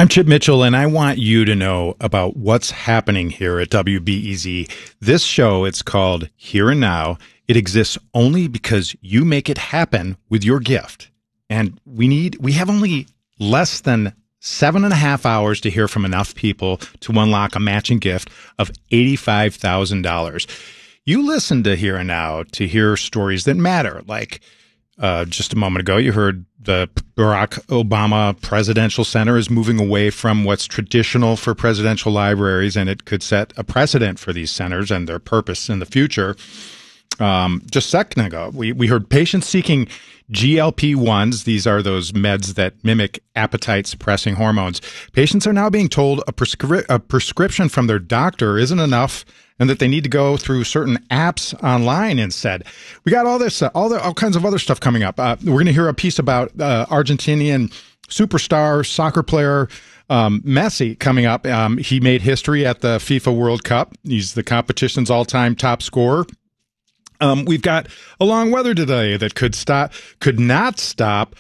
I'm Chip Mitchell, and I want you to know about what's happening here at WBEZ. This show, it's called Here and Now. It exists only because you make it happen with your gift. And we have only less than 7.5 hours to hear from enough people to unlock a matching gift of $85,000. You listen to Here and Now to hear stories that matter, like just a moment ago, you heard the Barack Obama Presidential Center is moving away from what's traditional for presidential libraries, and it could set a precedent for these centers and their purpose in the future. Just a second ago, we heard patients seeking GLP-1s. These are those meds that mimic appetite-suppressing hormones. Patients are now being told a prescription from their doctor isn't enough, and that they need to go through certain apps online instead. We got all this, all kinds of other stuff coming up. We're going to hear a piece about Argentinian superstar soccer player Messi coming up. He made history at the FIFA World Cup. He's the competition's all-time top scorer. We've got a long weather today that could not stop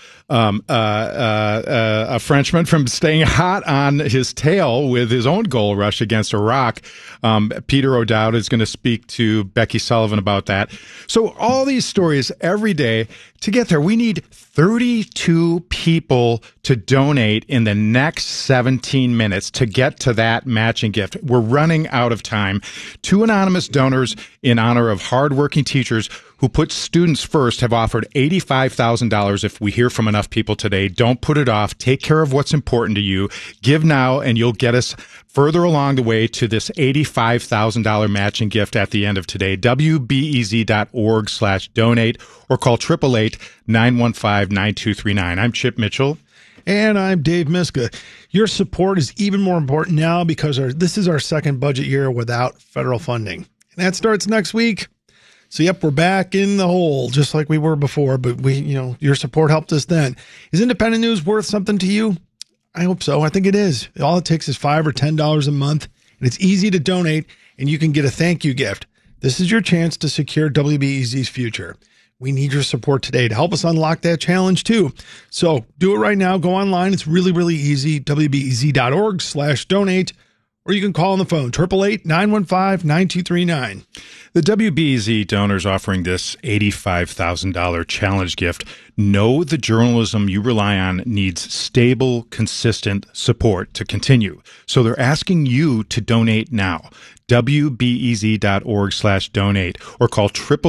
a Frenchman from staying hot on his tail with his own goal rush against Iraq. Peter O'Dowd is going to speak to Becky Sullivan about that. So all these stories every day. To get there, we need 32 people to donate in the next 17 minutes to get to that matching gift. We're running out of time. 2 anonymous donors in honor of hardworking teachers who put students first have offered $85,000 if we hear from enough people today. Don't put it off. Take care of what's important to you. Give now, and you'll get us further along the way to this $85,000 matching gift at the end of today. WBEZ.org/donate or call 888-915-9239. I'm Chip Mitchell. And I'm Dave Miska. Your support is even more important now because this is our second budget year without federal funding. And that starts next week. So, yep, we're back in the hole just like we were before, but your support helped us then. Is independent news worth something to you? I hope so. I think it is. All it takes is $5 or $10 a month, and it's easy to donate, and you can get a thank you gift. This is your chance to secure WBEZ's future. We need your support today to help us unlock that challenge too. So do it right now. Go online. It's really, really easy. WBEZ.org/donate. Or you can call on the phone, 888-915-9239. The WBEZ donors offering this $85,000 challenge gift know the journalism you rely on needs stable, consistent support to continue. So they're asking you to donate now. WBEZ.org/donate or call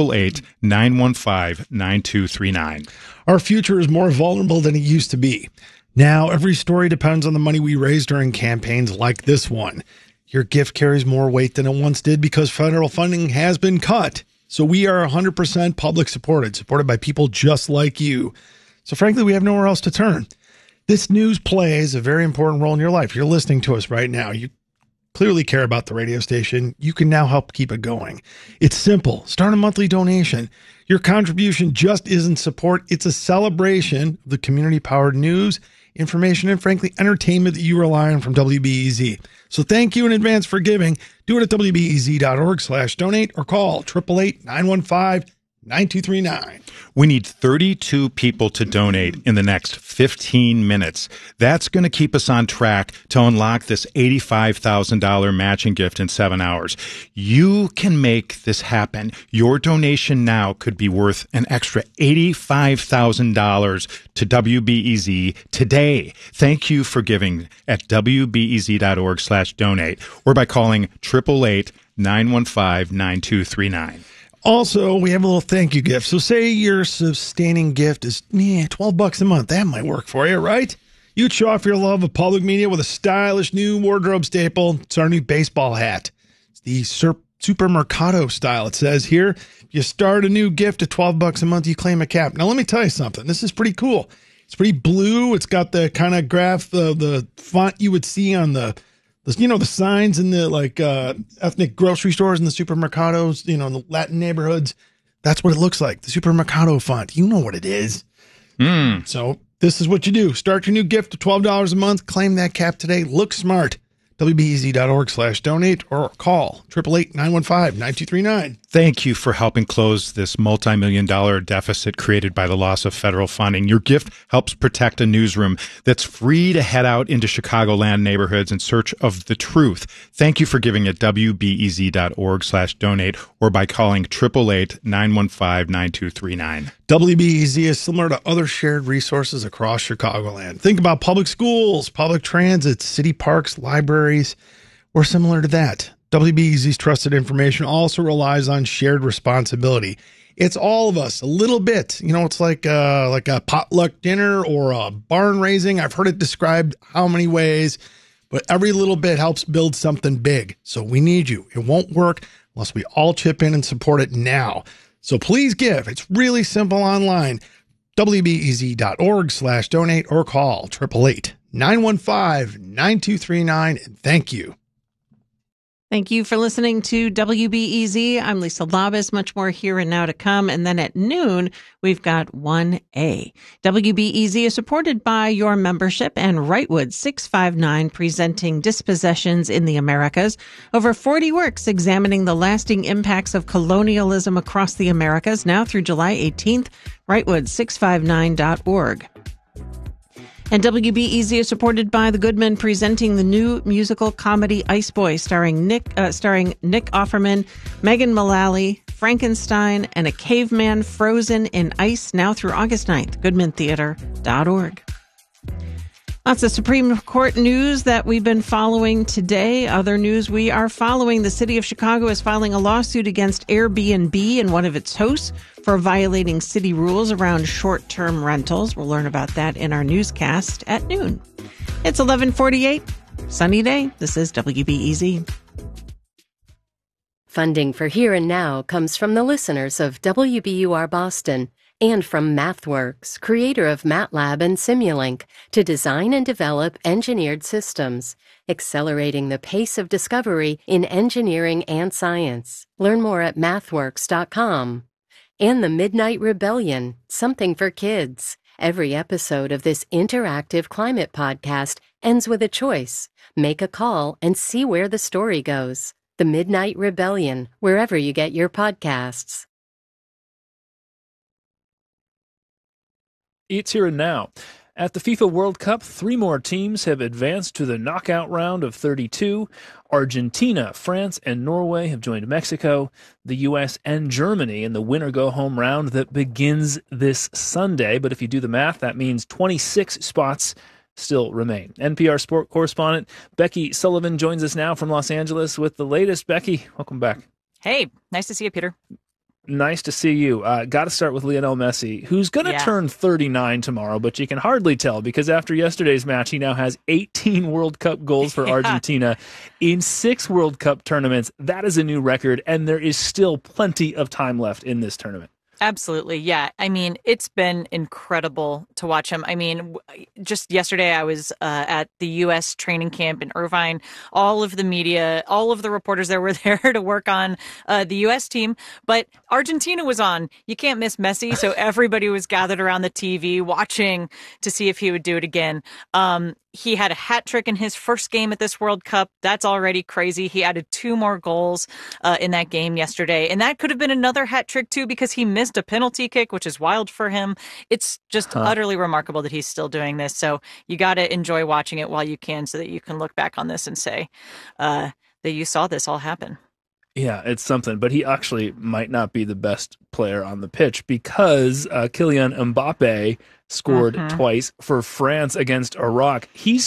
888-915-9239. Our future is more vulnerable than it used to be. Now, every story depends on the money we raise during campaigns like this one. Your gift carries more weight than it once did because federal funding has been cut. So we are 100% public supported by people just like you. So frankly, we have nowhere else to turn. This news plays a very important role in your life. You're listening to us right now. You clearly care about the radio station. You can now help keep it going. It's simple. Start a monthly donation. Your contribution just isn't support. It's a celebration of the community-powered news, information, and frankly, entertainment that you rely on from WBEZ. So thank you in advance for giving. Do it at WBEZ.org/donate or call 888-915-9239. We need 32 people to donate in the next 15 minutes. That's going to keep us on track to unlock this $85,000 matching gift in 7 hours. You can make this happen. Your donation now could be worth an extra $85,000 to WBEZ today. Thank you for giving at WBEZ.org/donate or by calling 888-915-9239. Also, we have a little thank you gift. So say your sustaining gift is $12 a month. That might work for you, right? You'd show off your love of public media with a stylish new wardrobe staple. It's our new baseball hat. It's the Supermercado style. It says here, if you start a new gift at $12 a month, you claim a cap. Now, let me tell you something. This is pretty cool. It's pretty blue. It's got the kind of graph, the font you would see on the signs in the ethnic grocery stores and the supermercados, in the Latin neighborhoods. That's what it looks like. The Supermercado font. You know what it is. So this is what you do. Start your new gift at $12 a month. Claim that cap today. Look smart. wbez.org/donate or call 888-915-9239. Thank you for helping close this multi-million-dollar deficit created by the loss of federal funding. Your gift helps protect a newsroom that's free to head out into Chicagoland neighborhoods in search of the truth. Thank you for giving at wbez.org/donate or by calling 888-915-9239. WBEZ is similar to other shared resources across Chicagoland. Think about public schools, public transit, city parks, libraries, or similar to that. WBEZ's trusted information also relies on shared responsibility. It's all of us, a little bit. You know, it's like a potluck dinner or a barn raising. I've heard it described how many ways, but every little bit helps build something big. So we need you. It won't work unless we all chip in and support it now. So please give. It's really simple online. WBEZ.org/donate or call 888-915-9239. And thank you. Thank you for listening to WBEZ. I'm Lisa Labus. Much more here and now to come. And then at noon, we've got 1A. WBEZ is supported by your membership and Rightwood 659, presenting Dispossessions in the Americas. Over 40 works examining the lasting impacts of colonialism across the Americas, now through July 18th. Rightwood659.org. And WBEZ is supported by the Goodman, presenting the new musical comedy Ice Boy, starring Nick Offerman, Megan Mullally, Frankenstein, and a caveman frozen in ice, now through August 9th. GoodmanTheater.org. Lots of Supreme Court news that we've been following today. Other news we are following: the city of Chicago is filing a lawsuit against Airbnb and one of its hosts for violating city rules around short-term rentals. We'll learn about that in our newscast at noon. It's 11:48, sunny day. This is WBEZ. Funding for Here and Now comes from the listeners of WBUR Boston and from MathWorks, creator of MATLAB and Simulink, to design and develop engineered systems, accelerating the pace of discovery in engineering and science. Learn more at mathworks.com. And the Midnight Rebellion, something for kids. Every episode of this interactive climate podcast ends with a choice. Make a call and see where the story goes. The Midnight Rebellion, wherever you get your podcasts. It's Here and Now. At the FIFA World Cup, 3 more teams have advanced to the knockout round of 32. Argentina, France, and Norway have joined Mexico, the U.S., and Germany in the winner-go-home round that begins this Sunday. But if you do the math, that means 26 spots still remain. NPR sport correspondent Becky Sullivan joins us now from Los Angeles with the latest. Becky, welcome back. Hey, nice to see you, Peter. Nice to see you. Got to start with Lionel Messi, who's going to turn 39 tomorrow, but you can hardly tell because after yesterday's match, he now has 18 World Cup goals for Argentina in 6 World Cup tournaments. That is a new record, and there is still plenty of time left in this tournament. Absolutely. Yeah. I mean, it's been incredible to watch him. I mean, just yesterday I was at the U.S. training camp in Irvine. All of the media, all of the reporters there were there to work on the U.S. team. But Argentina was on. You can't miss Messi. So everybody was gathered around the TV watching to see if he would do it again. He had a hat trick in his first game at this World Cup. That's already crazy. He added 2 more goals in that game yesterday. And that could have been another hat trick, too, because he missed a penalty kick, which is wild for him. It's just utterly remarkable that he's still doing this. So you got to enjoy watching it while you can so that you can look back on this and say that you saw this all happen. Yeah, it's something, but he actually might not be the best player on the pitch because Kylian Mbappe scored twice for France against Iraq. He's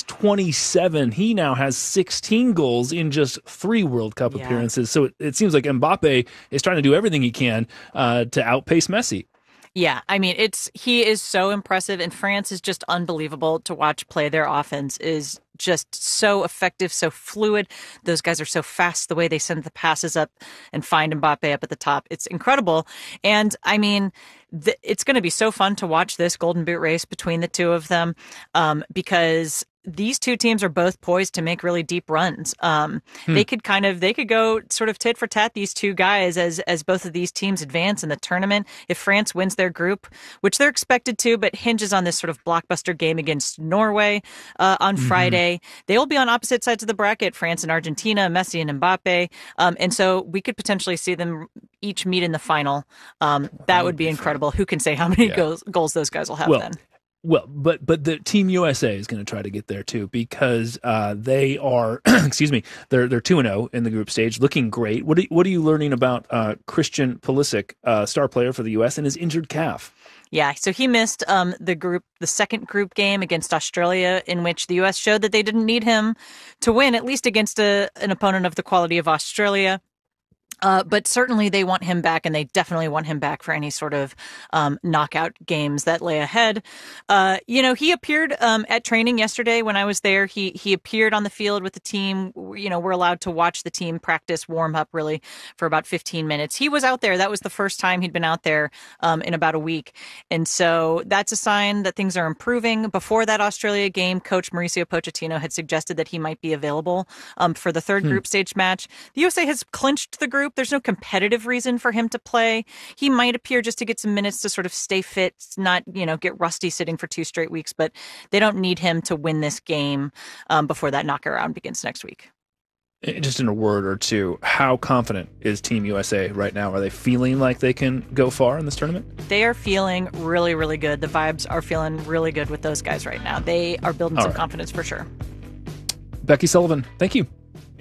27. He now has 16 goals in just 3 World Cup appearances. So it seems like Mbappe is trying to do everything he can to outpace Messi. Yeah, I mean, he is so impressive, and France is just unbelievable to watch play. Their offense is just so effective, so fluid. Those guys are so fast, the way they send the passes up and find Mbappe up at the top. It's incredible. And I mean, it's going to be so fun to watch this Golden Boot race between the two of them because these two teams are both poised to make really deep runs. They could go sort of tit for tat, these two guys, as both of these teams advance in the tournament. If France wins their group, which they're expected to, but hinges on this sort of blockbuster game against Norway on Friday, they will be on opposite sides of the bracket, France and Argentina, Messi and Mbappe. And so we could potentially see them each meet in the final. That would be incredible. Who can say how many goals those guys will have then? Well, but the Team USA is going to try to get there too, because they are, excuse me, they're 2-0 in the group stage, looking great. What are you learning about Christian Pulisic, star player for the U.S. and his injured calf? Yeah, so he missed the second group game against Australia, in which the U.S. showed that they didn't need him to win, at least against an opponent of the quality of Australia. But certainly they want him back, and they definitely want him back for any sort of knockout games that lay ahead. He appeared at training yesterday when I was there. He appeared on the field with the team. We're allowed to watch the team practice, warm up really for about 15 minutes. He was out there. That was the first time he'd been out there in about a week. And so that's a sign that things are improving. Before that Australia game, Coach Mauricio Pochettino had suggested that he might be available for the third group stage match. The USA has clinched the group. There's no competitive reason for him to play. He might appear just to get some minutes to sort of stay fit, not, get rusty sitting for 2 straight weeks, but they don't need him to win this game before that knockout round begins next week. Just in a word or two, how confident is Team USA right now? Are they feeling like they can go far in this tournament? They are feeling really, really good. The vibes are feeling really good with those guys right now. They are building some confidence for sure. Becky Sullivan, thank you.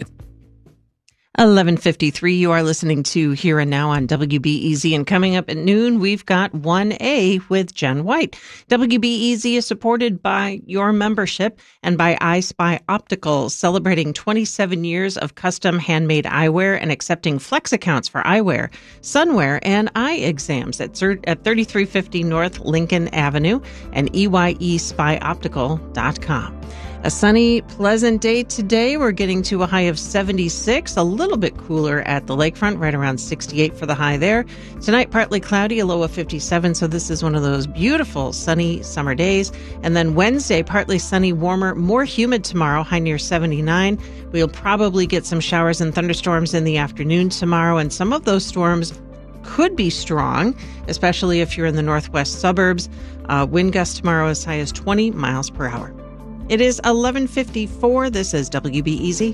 11:53. You are listening to Here and Now on WBEZ, and coming up at noon, we've got 1A with Jen White. WBEZ is supported by your membership and by I Spy Optical, celebrating 27 years of custom handmade eyewear and accepting flex accounts for eyewear, sunwear, and eye exams at 3350 North Lincoln Avenue and EYESpyOptical.com. A sunny, pleasant day today. We're getting to a high of 76, a little bit cooler at the lakefront, right around 68 for the high there. Tonight, partly cloudy, a low of 57, so this is one of those beautiful sunny summer days. And then Wednesday, partly sunny, warmer, more humid tomorrow, high near 79. We'll probably get some showers and thunderstorms in the afternoon tomorrow, and some of those storms could be strong, especially if you're in the northwest suburbs. Wind gusts tomorrow as high as 20 miles per hour. It is 11:54. This is WBEZ.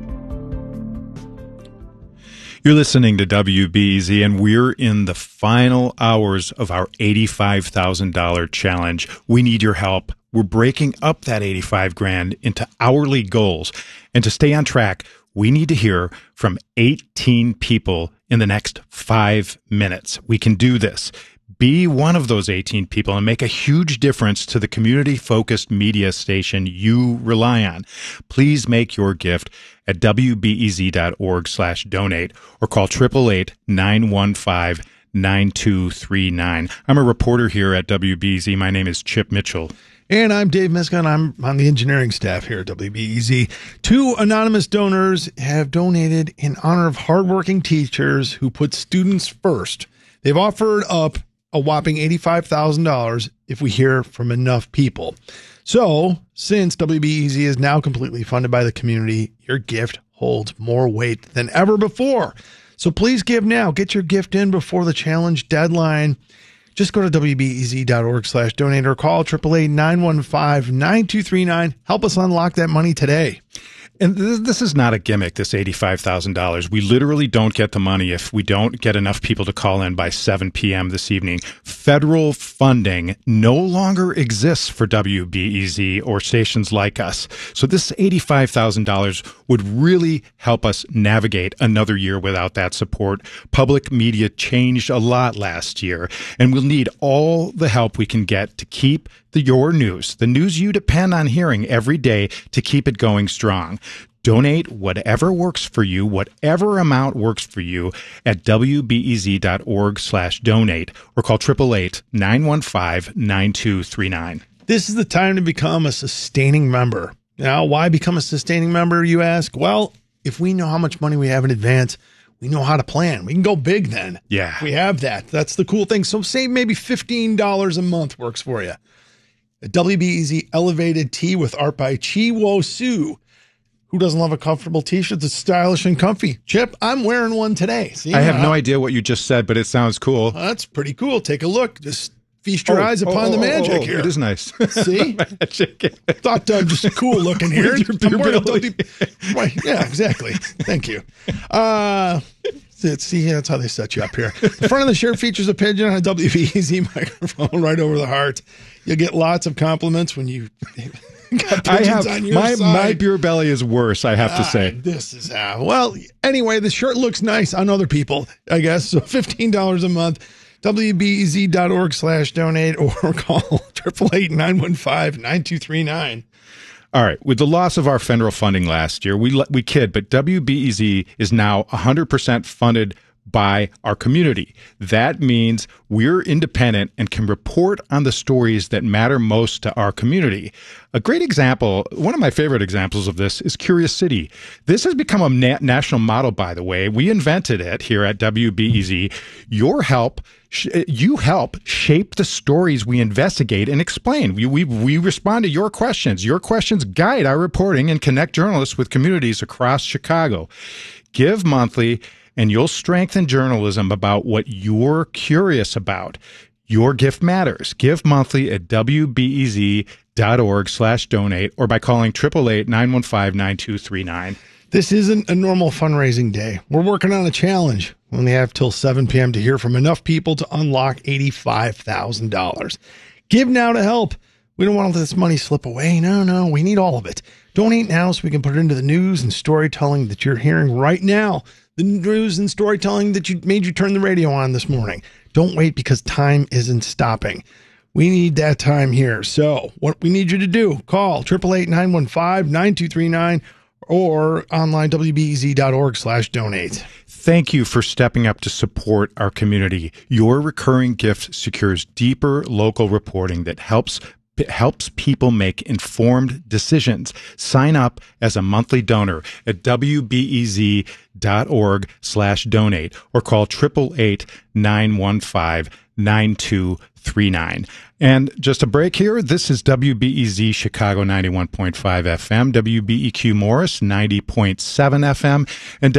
You're listening to WBEZ, and we're in the final hours of our $85,000 challenge. We need your help. We're breaking up that $85,000 into hourly goals. And to stay on track, we need to hear from 18 people in the next 5 minutes. We can do this. Be one of those 18 people and make a huge difference to the community-focused media station you rely on. Please make your gift at wbez.org/donate or call 888-915-9239. I'm a reporter here at WBEZ. My name is Chip Mitchell. And I'm Dave Miska, and I'm on the engineering staff here at WBEZ. 2 anonymous donors have donated in honor of hardworking teachers who put students first. They've offered up a whopping $85,000 if we hear from enough people. So, since WBEZ is now completely funded by the community, your gift holds more weight than ever before. So please give now. Get your gift in before the challenge deadline. Just go to WBEZ.org/donate or call 888-915-9239. Help us unlock that money today. And this is not a gimmick, this $85,000. We literally don't get the money if we don't get enough people to call in by 7 p.m. this evening. Federal funding no longer exists for WBEZ or stations like us. So this $85,000 would really help us navigate another year without that support. Public media changed a lot last year, and we'll need all the help we can get to keep your news, the news you depend on hearing every day, to keep it going strong. Donate whatever works for you, whatever amount works for you, at wbez.org/donate or call 888-915-9239. This is the time to become a sustaining member. Now, why become a sustaining member, you ask? Well, if we know how much money we have in advance, we know how to plan. We can go big then. Yeah. We have that. That's the cool thing. So say maybe $15 a month works for you. A WBEZ elevated tee with art by Chi Wo Su. Who doesn't love a comfortable t-shirt that's stylish and comfy? Chip, I'm wearing one today. See, I have no idea what you just said, but it sounds cool. That's pretty cool. Take a look. Just feast your eyes upon the magic here. It is nice. See? Magic. Thought I'm just cool looking here. With your I'm wearing a belly. Right, yeah, exactly. Thank you. See, that's how they set you up here. The front of the shirt features a pigeon on a WBEZ microphone right over the heart. You'll get lots of compliments when you got pigeons on your side. My beer belly is worse, I have to say. This is well, anyway, the shirt looks nice on other people, I guess. So $15 a month. WBEZ.org/donate or call 888-915-9239. All right. With the loss of our federal funding last year, we kid, but WBEZ is now 100% funded by our community. That means we're independent and can report on the stories that matter most to our community. A great example, one of my favorite examples of this is Curious City. This has become a national model, by the way. We invented it here at WBEZ. You help shape the stories we investigate and explain. We respond to your questions. Your questions guide our reporting and connect journalists with communities across Chicago. Give monthly, and you'll strengthen journalism about what you're curious about. Your gift matters. Give monthly at WBEZ.org/donate or by calling 888-915-9239. This isn't a normal fundraising day. We're working on a challenge. We only have till 7 p.m. to hear from enough people to unlock $85,000. Give now to help. We don't want to let this money slip away. No, we need all of it. Donate now so we can put it into the news and storytelling that you're hearing right now. The news and storytelling that made you turn the radio on this morning. Don't wait because time isn't stopping. We need that time here. So what we need you to do, call 888-915-9239 or online WBEZ.org/donate. Thank you for stepping up to support our community. Your recurring gift secures deeper local reporting that helps people make informed decisions. Sign up as a monthly donor at WBEZ.org/donate or call 888-915-9239. And just a break here. This is WBEZ Chicago 91.5 FM, WBEQ Morris 90.7 FM, and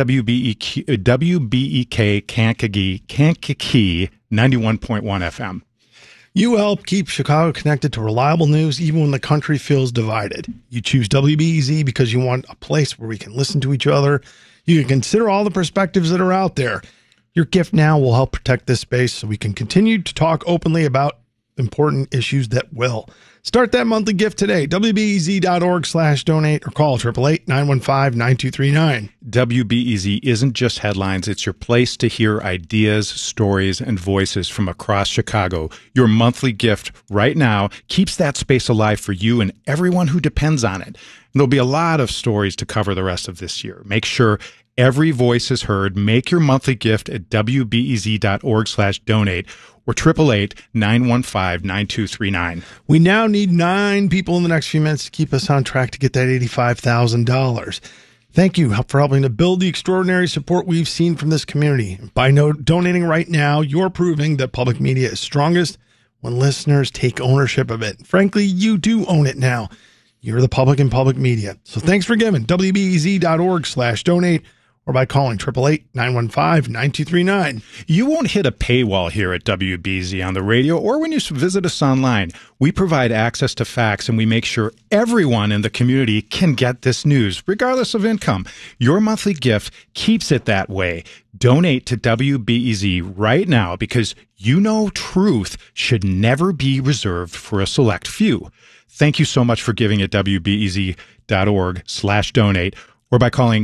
WBEK Kankakee 91.1 FM. You help keep Chicago connected to reliable news even when the country feels divided. You choose WBEZ because you want a place where we can listen to each other. You can consider all the perspectives that are out there. Your gift now will help protect this space so we can continue to talk openly about important issues that will. Start that monthly gift today. WBEZ.org/donate or call 888-915-9239. WBEZ isn't just headlines. It's your place to hear ideas, stories, and voices from across Chicago. Your monthly gift right now keeps that space alive for you and everyone who depends on it. And there'll be a lot of stories to cover the rest of this year. Make sure every voice is heard. Make your monthly gift at WBEZ.org/donate or 888-915-9239. We now need 9 people in the next few minutes to keep us on track to get that $85,000. Thank you for helping to build the extraordinary support we've seen from this community. By donating right now, you're proving that public media is strongest when listeners take ownership of it. Frankly, you do own it now. You're the public in public media. So thanks for giving. WBEZ.org/donate or by calling 888-915-9239. You won't hit a paywall here at WBEZ on the radio or when you visit us online. We provide access to facts and we make sure everyone in the community can get this news, regardless of income. Your monthly gift keeps it that way. Donate to WBEZ right now because you know truth should never be reserved for a select few. Thank you so much for giving at WBEZ.org/donate. or by calling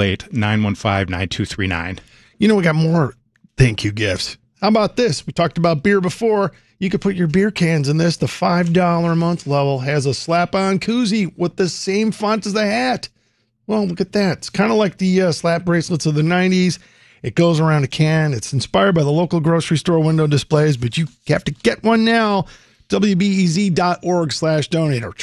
888-915-9239. You know, we got more thank you gifts. How about this? We talked about beer before. You could put your beer cans in this. The $5 a month level has a slap-on koozie with the same font as the hat. Well, look at that. It's kind of like the slap bracelets of the 90s. It goes around a can. It's inspired by the local grocery store window displays, but you have to get one now. WBEZ.org/donate or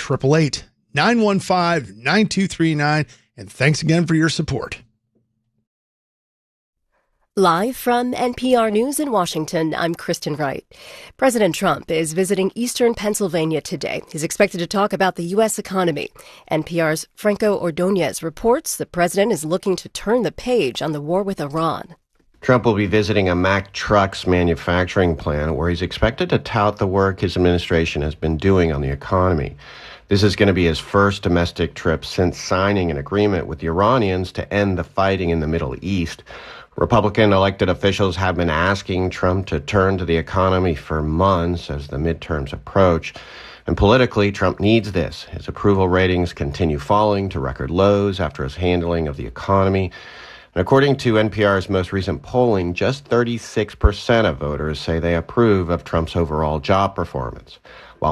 888-915-9239. And thanks again for your support. Live from NPR News in Washington, I'm Kristen Wright. President Trump is visiting eastern Pennsylvania today. He's expected to talk about the U.S. economy. NPR's Franco Ordonez reports the president is looking to turn the page on the war with Iran. Trump will be visiting a Mack Trucks manufacturing plant where he's expected to tout the work his administration has been doing on the economy. This is going to be his first domestic trip since signing an agreement with the Iranians to end the fighting in the Middle East. Republican elected officials have been asking Trump to turn to the economy for months as the midterms approach. And politically, Trump needs this. His approval ratings continue falling to record lows after his handling of the economy. And according to NPR's most recent polling, just 36% of voters say they approve of Trump's overall job performance, while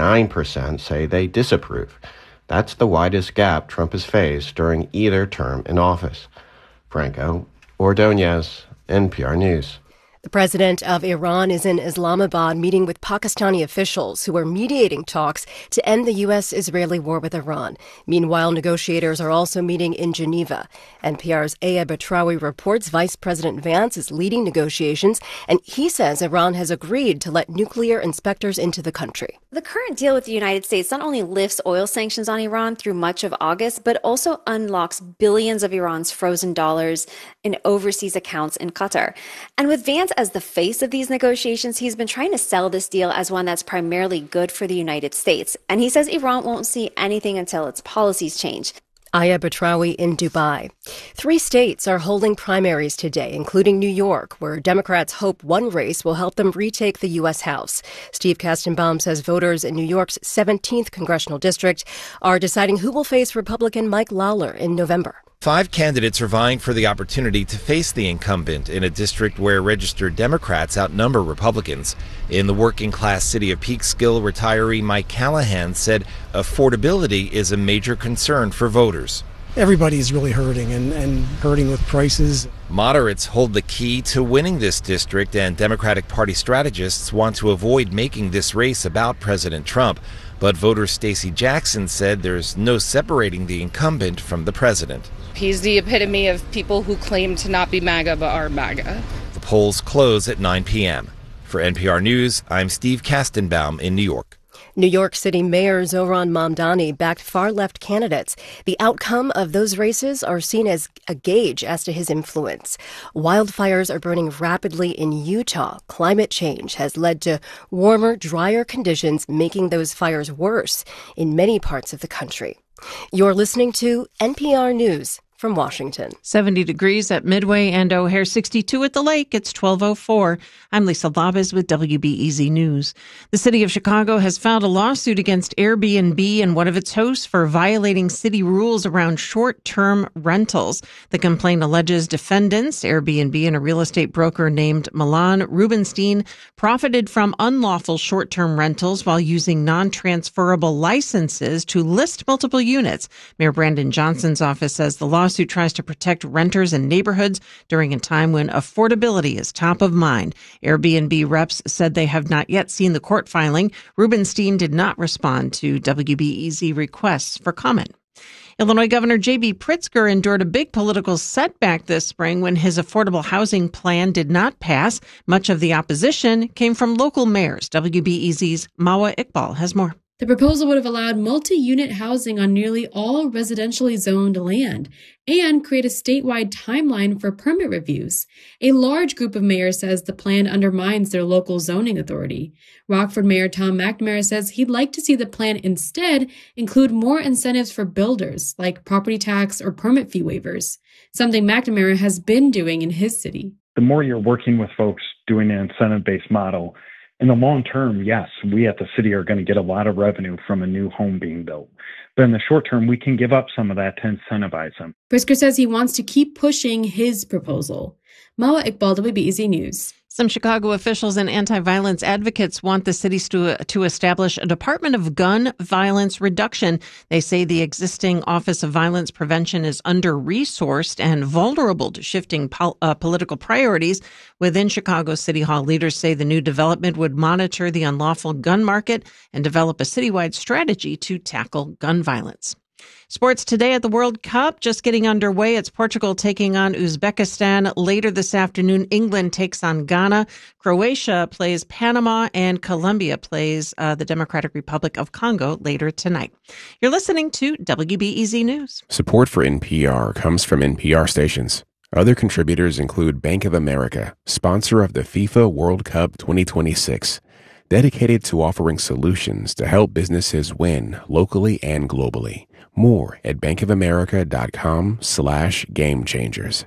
59% say they disapprove. That's the widest gap Trump has faced during either term in office. Franco Ordonez, NPR News. The president of Iran is in Islamabad meeting with Pakistani officials who are mediating talks to end the U.S.-Israeli war with Iran. Meanwhile, negotiators are also meeting in Geneva. NPR's Aya Batrawi reports Vice President Vance is leading negotiations, and he says Iran has agreed to let nuclear inspectors into the country. The current deal with the United States not only lifts oil sanctions on Iran through much of August, but also unlocks billions of Iran's frozen dollars in overseas accounts in Qatar. And with Vance as the face of these negotiations, he's been trying to sell this deal as one that's primarily good for the United States. And he says Iran won't see anything until its policies change. Aya Batrawi in Dubai. 3 states are holding primaries today, including New York, where Democrats hope one race will help them retake the U.S. House. Steve Kastenbaum says voters in New York's 17th congressional district are deciding who will face Republican Mike Lawler in November. 5 candidates are vying for the opportunity to face the incumbent in a district where registered Democrats outnumber Republicans. In the working-class city of Peekskill, retiree Mike Callahan said affordability is a major concern for voters. Everybody's really hurting and hurting with prices. Moderates hold the key to winning this district, and Democratic Party strategists want to avoid making this race about President Trump. But voter Stacey Jackson said there's no separating the incumbent from the president. He's the epitome of people who claim to not be MAGA but are MAGA. The polls close at 9 p.m. For NPR News, I'm Steve Kastenbaum in New York. New York City Mayor Zohran Mamdani backed far-left candidates. The outcome of those races are seen as a gauge as to his influence. Wildfires are burning rapidly in Utah. Climate change has led to warmer, drier conditions, making those fires worse in many parts of the country. You're listening to NPR News from Washington. 70 degrees at Midway and O'Hare, 62 at the lake. It's 12:04. I'm Lisa Labez with WBEZ News. The city of Chicago has filed a lawsuit against Airbnb and one of its hosts for violating city rules around short-term rentals. The complaint alleges defendants, Airbnb and a real estate broker named Milan Rubenstein, profited from unlawful short-term rentals while using non-transferable licenses to list multiple units. Mayor Brandon Johnson's office says the lawsuit tries to protect renters and neighborhoods during a time when affordability is top of mind. Airbnb reps said they have not yet seen the court filing. Rubenstein did not respond to WBEZ requests for comment. Illinois Governor J.B. Pritzker endured a big political setback this spring when his affordable housing plan did not pass. Much of the opposition came from local mayors. WBEZ's Mawa Iqbal has more. The proposal would have allowed multi-unit housing on nearly all residentially zoned land and create a statewide timeline for permit reviews. A large group of mayors says the plan undermines their local zoning authority. Rockford Mayor Tom McNamara says he'd like to see the plan instead include more incentives for builders, like property tax or permit fee waivers, something McNamara has been doing in his city. The more you're working with folks doing an incentive-based model, in the long term, yes, we at the city are going to get a lot of revenue from a new home being built. But in the short term, we can give up some of that to incentivize them. Pritzker says he wants to keep pushing his proposal. Mawa Iqbal, WBEZ News. Some Chicago officials and anti-violence advocates want the cities to establish a Department of Gun Violence Reduction. They say the existing Office of Violence Prevention is under-resourced and vulnerable to shifting political priorities. Within Chicago City Hall, leaders say the new development would monitor the unlawful gun market and develop a citywide strategy to tackle gun violence. Sports today at the World Cup, just getting underway. It's Portugal taking on Uzbekistan. Later this afternoon, England takes on Ghana. Croatia plays Panama, and Colombia plays the Democratic Republic of Congo later tonight. You're listening to WBEZ News. Support for NPR comes from NPR stations. Other contributors include Bank of America, sponsor of the FIFA World Cup 2026, dedicated to offering solutions to help businesses win locally and globally. More at bankofamerica.com/gamechangers.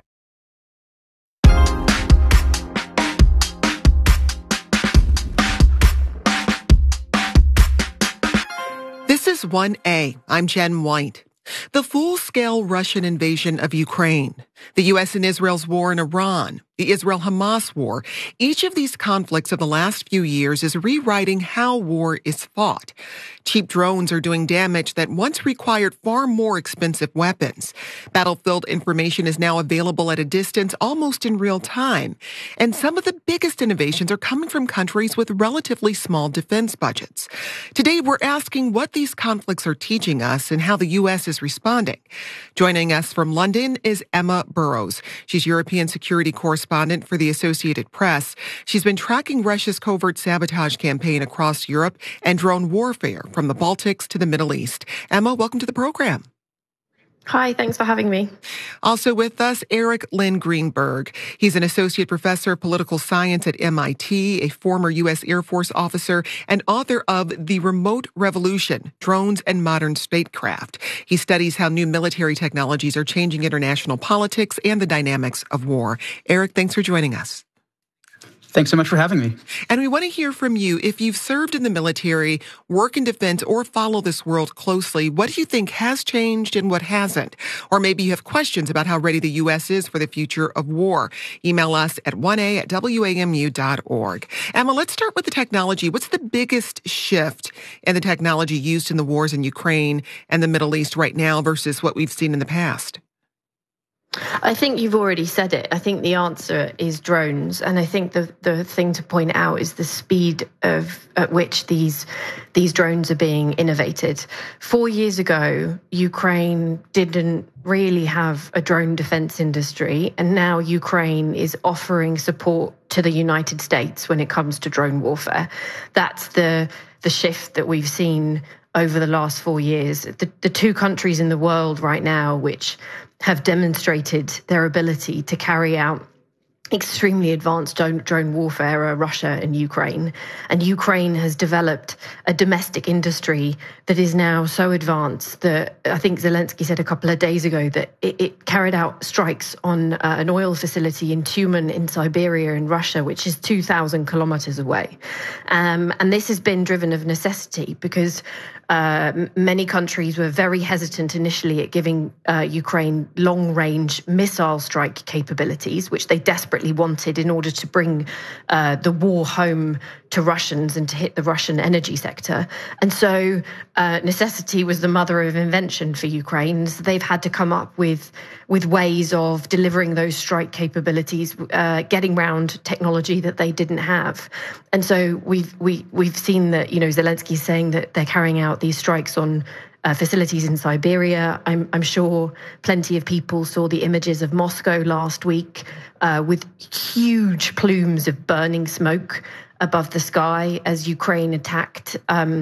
This is 1A. I'm Jen White. The full-scale Russian invasion of Ukraine, the U.S. and Israel's war in Iran, the Israel-Hamas war, each of these conflicts of the last few years is rewriting how war is fought. Cheap drones are doing damage that once required far more expensive weapons. Battlefield information is now available at a distance almost in real time. And some of the biggest innovations are coming from countries with relatively small defense budgets. Today, we're asking what these conflicts are teaching us and how the U.S. is responding. Joining us from London is Emma Burrows. She's European security correspondent for the Associated Press. She's been tracking Russia's covert sabotage campaign across Europe and drone warfare from the Baltics to the Middle East. Emma, welcome to the program. Hi, thanks for having me. Also with us, Eric Lynn Greenberg. He's an associate professor of political science at MIT, a former U.S. Air Force officer, and author of The Remote Revolution, Drones and Modern Statecraft. He studies how new military technologies are changing international politics and the dynamics of war. Eric, thanks for joining us. Thanks so much for having me. And we want to hear from you. If you've served in the military, work in defense, or follow this world closely, what do you think has changed and what hasn't? Or maybe you have questions about how ready the U.S. is for the future of war. Email us at 1a@wamu.org. Emma, let's start with the technology. What's the biggest shift in the technology used in the wars in Ukraine and the Middle East right now versus what we've seen in the past? I think you've already said it. I think the answer is drones. And I think the thing to point out is the speed at which these drones are being innovated. 4 years ago, Ukraine didn't really have a drone defense industry. And now Ukraine is offering support to the United States when it comes to drone warfare. That's the shift that we've seen over the last 4 years. The two countries in the world right now which have demonstrated their ability to carry out extremely advanced drone warfare are Russia and Ukraine. And Ukraine has developed a domestic industry that is now so advanced that I think Zelensky said a couple of days ago that it carried out strikes on an oil facility in Tyumen in Siberia in Russia, which is 2,000 kilometers away. And this has been driven of necessity because many countries were very hesitant initially at giving Ukraine long-range missile strike capabilities, which they desperately wanted in order to bring the war home to Russians and to hit the Russian energy sector. And so necessity was the mother of invention for Ukraine. So they've had to come up with ways of delivering those strike capabilities, getting round technology that they didn't have. And so we've seen that, Zelensky is saying that they're carrying out these strikes on facilities in Siberia. I'm sure plenty of people saw the images of Moscow last week with huge plumes of burning smoke above the sky as Ukraine attacked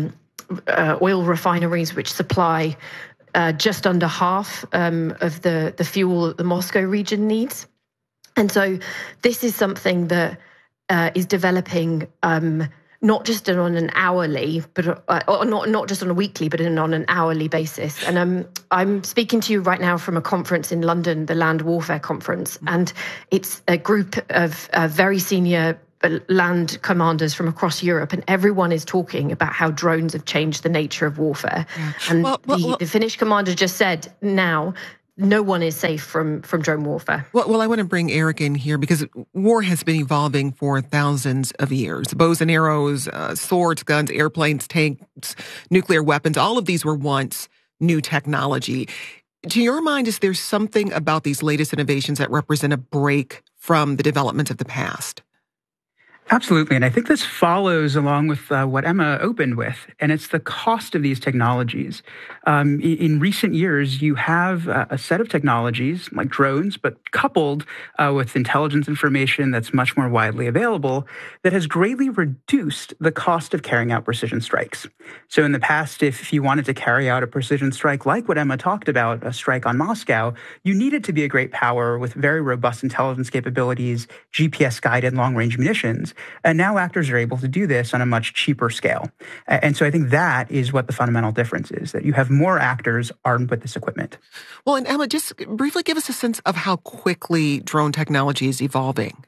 oil refineries which supply just under half of the fuel that the Moscow region needs. And so this is something that is developing not just on an hourly, but not just on a weekly, but on an hourly basis. And I'm speaking to you right now from a conference in London, the Land Warfare Conference, and it's a group of very senior land commanders from across Europe, and everyone is talking about how drones have changed the nature of warfare. Yeah. And the Finnish commander just said now, no one is safe from drone warfare. Well, I want to bring Eric in here because war has been evolving for thousands of years. Bows and arrows, swords, guns, airplanes, tanks, nuclear weapons, all of these were once new technology. To your mind, is there something about these latest innovations that represent a break from the developments of the past? Absolutely. And I think this follows along with what Emma opened with, and it's the cost of these technologies. In recent years, you have a set of technologies like drones, but coupled with intelligence information that's much more widely available, that has greatly reduced the cost of carrying out precision strikes. So in the past, if you wanted to carry out a precision strike like what Emma talked about, a strike on Moscow, you needed to be a great power with very robust intelligence capabilities, GPS-guided long-range munitions. And now actors are able to do this on a much cheaper scale. And so I think that is what the fundamental difference is, that you have more actors armed with this equipment. Well, and Emma, just briefly give us a sense of how quickly drone technology is evolving.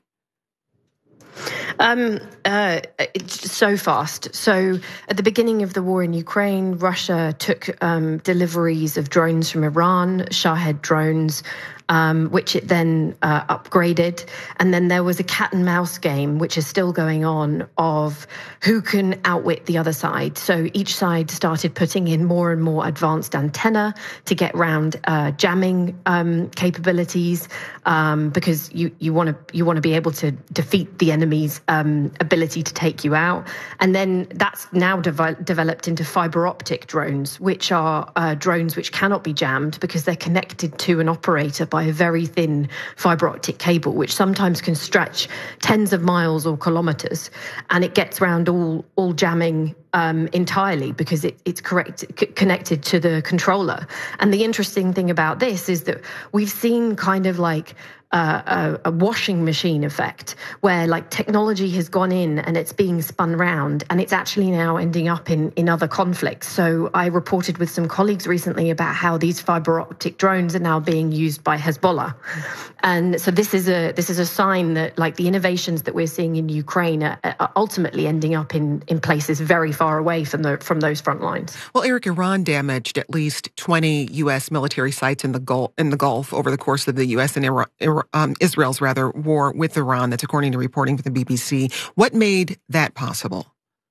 It's so fast. So at the beginning of the war in Ukraine, Russia took deliveries of drones from Iran, Shahed drones, which it then upgraded. And then there was a cat and mouse game, which is still going on, of who can outwit the other side. So each side started putting in more and more advanced antenna to get around jamming capabilities, because you want to be able to defeat the enemy's ability to take you out. And then that's now developed into fiber optic drones, which are drones which cannot be jammed because they're connected to an operator by a very thin fiber optic cable, which sometimes can stretch tens of miles or kilometers, and it gets around all jamming entirely because it's connected to the controller. And the interesting thing about this is that we've seen kind of like a washing machine effect, where like technology has gone in and it's being spun round, and it's actually now ending up in other conflicts. So I reported with some colleagues recently about how these fiber optic drones are now being used by Hezbollah. And so this is a sign that like the innovations that we're seeing in Ukraine are ultimately ending up in places very far away from those front lines. Well, Eric, Iran damaged at least 20 U.S. military sites in the Gulf over the course of the U.S. and Israel's war with Iran. That's according to reporting from the BBC. What made that possible?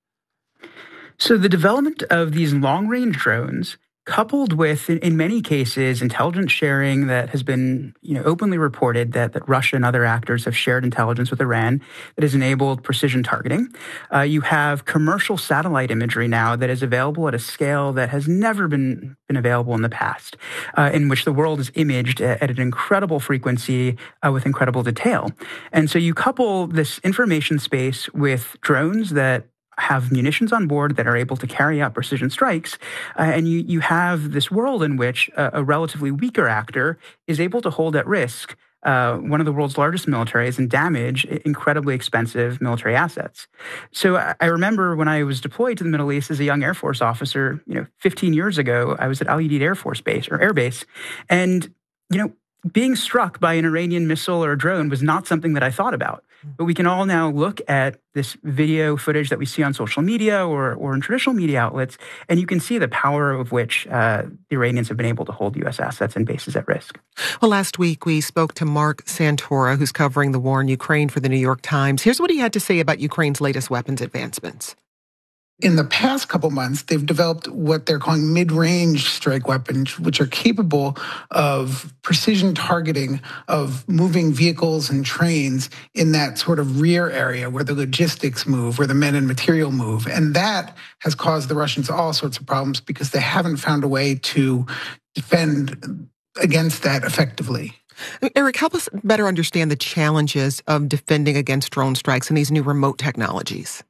So the development of these long-range drones, coupled with, in many cases, intelligence sharing that has been openly reported that Russia and other actors have shared intelligence with Iran that has enabled precision targeting. You have commercial satellite imagery now that is available at a scale that has never been available in the past, in which the world is imaged at an incredible frequency with incredible detail. And so you couple this information space with drones that have munitions on board that are able to carry out precision strikes, and you have this world in which a relatively weaker actor is able to hold at risk one of the world's largest militaries and damage incredibly expensive military assets. So I remember when I was deployed to the Middle East as a young Air Force officer, 15 years ago, I was at Al Udeid Air Force Base or Air Base, and being struck by an Iranian missile or a drone was not something that I thought about. But we can all now look at this video footage that we see on social media or in traditional media outlets, and you can see the power of which the Iranians have been able to hold U.S. assets and bases at risk. Well, last week we spoke to Mark Santora, who's covering the war in Ukraine for the New York Times. Here's what he had to say about Ukraine's latest weapons advancements. In the past couple months, they've developed what they're calling mid-range strike weapons, which are capable of precision targeting of moving vehicles and trains in that sort of rear area where the logistics move, where the men and material move. And that has caused the Russians all sorts of problems because they haven't found a way to defend against that effectively. Eric, help us better understand the challenges of defending against drone strikes and these new remote technologies.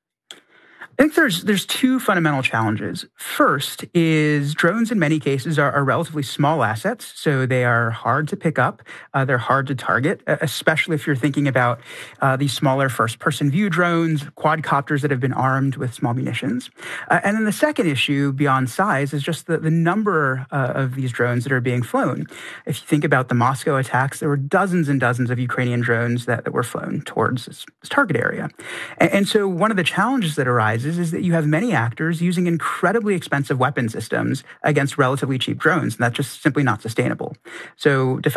I think there's two fundamental challenges. First is drones in many cases are relatively small assets, so they are hard to pick up. They're hard to target, especially if you're thinking about these smaller first-person view drones, quadcopters that have been armed with small munitions. And then the second issue beyond size is just the number of these drones that are being flown. If you think about the Moscow attacks, there were dozens and dozens of Ukrainian drones that were flown towards this target area. And so one of the challenges that arises is that you have many actors using incredibly expensive weapon systems against relatively cheap drones, and that's just simply not sustainable. So